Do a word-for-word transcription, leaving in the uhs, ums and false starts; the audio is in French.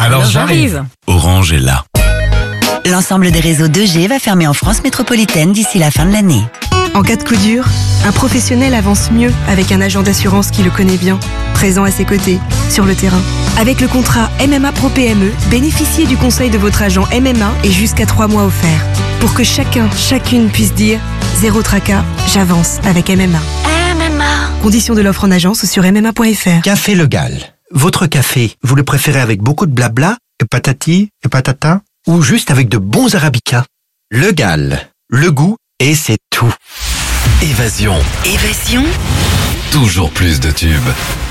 Alors, Alors j'arrive. Orange est là. L'ensemble des réseaux deux G va fermer en France métropolitaine d'ici la fin de l'année. En cas de coup dur, un professionnel avance mieux avec un agent d'assurance qui le connaît bien, présent à ses côtés, sur le terrain. Avec le contrat M M A Pro P M E, bénéficiez du conseil de votre agent M M A et jusqu'à trois mois offerts. Pour que chacun, chacune puisse dire « Zéro tracas, j'avance avec M M A ». M M A. Conditions de l'offre en agence sur m m a point f r. Café Le Gall. Votre café, vous le préférez avec beaucoup de blabla, et patati, et patata, ou juste avec de bons arabicas? Le Gall. Le goût, et c'est tout. Évasion. Évasion. Toujours plus de tubes.